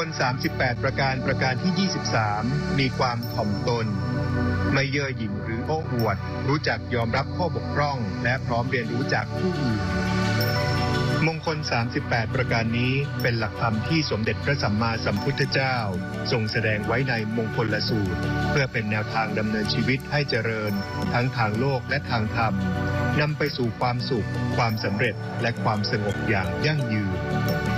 38ประการประการที่23มีความถ่อมตนไม่เย่อหยิ่งหรือโอ้อวดรู้จักยอมรับข้อบกพร่องและพร้อมเรียนรู้จากผู้อื่นมงคล38ประการนี้เป็นหลักธรรมที่สมเด็จพระสัมมาสัมพุทธเจ้าทรงแสดงไว้ในมงคลสูตรเพื่อเป็นแนวทางดำเนินชีวิตให้เจริญทั้งทางโลกและทางธรรมนำไปสู่ความสุขความสำเร็จและความสงบอย่างยั่งยืน